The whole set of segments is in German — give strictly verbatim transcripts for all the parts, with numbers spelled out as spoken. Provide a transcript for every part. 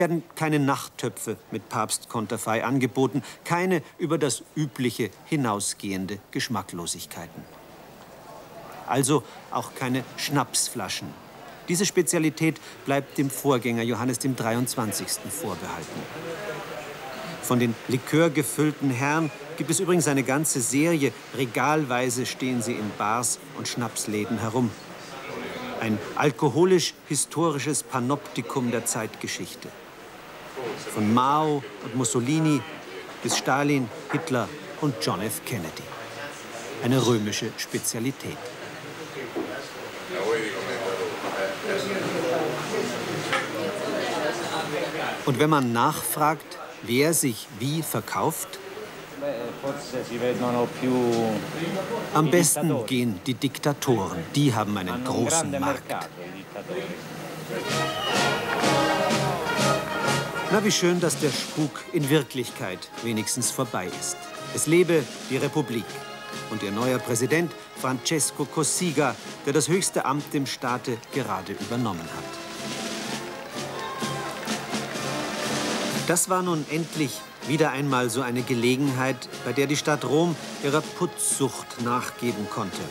werden keine Nachttöpfe mit Papstkonterfei angeboten, keine über das Übliche hinausgehende Geschmacklosigkeiten. Also auch keine Schnapsflaschen. Diese Spezialität bleibt dem Vorgänger Johannes dem dreiundzwanzigsten vorbehalten. Von den likörgefüllten Herren gibt es übrigens eine ganze Serie. Regalweise stehen sie in Bars und Schnapsläden herum. Ein alkoholisch-historisches Panoptikum der Zeitgeschichte. Von Mao und Mussolini bis Stalin, Hitler und John F. Kennedy. Eine römische Spezialität. Und wenn man nachfragt, wer sich wie verkauft, am besten gehen die Diktatoren. Die haben einen großen Markt. Na, wie schön, dass der Spuk in Wirklichkeit wenigstens vorbei ist. Es lebe die Republik und ihr neuer Präsident Francesco Cossiga, der das höchste Amt im Staate gerade übernommen hat. Das war nun endlich wieder einmal so eine Gelegenheit, bei der die Stadt Rom ihrer Putzsucht nachgeben konnte.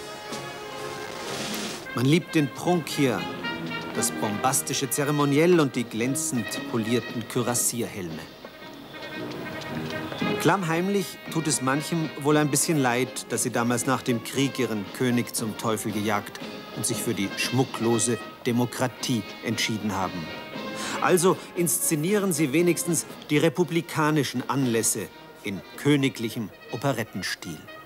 Man liebt den Prunk hier, das bombastische Zeremoniell und die glänzend polierten Kürassierhelme. Klammheimlich tut es manchem wohl ein bisschen leid, dass sie damals nach dem Krieg ihren König zum Teufel gejagt und sich für die schmucklose Demokratie entschieden haben. Also inszenieren sie wenigstens die republikanischen Anlässe in königlichem Operettenstil.